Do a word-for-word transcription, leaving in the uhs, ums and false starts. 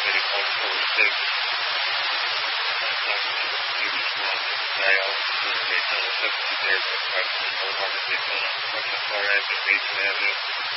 seven eight one four six. He responded to dial for Daytona seven two zero five four Harvard Daytona, Western Far Edge of Mason Avenue.